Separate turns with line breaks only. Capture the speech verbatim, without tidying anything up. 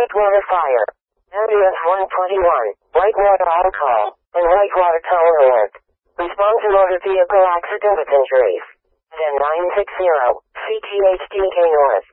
Whitewater Fire. Ambient one twenty-one. Whitewater Alcohol. And Whitewater Tower Alert. Respond to motor vehicle accident with injuries. ten nine six zero. C T H D K North.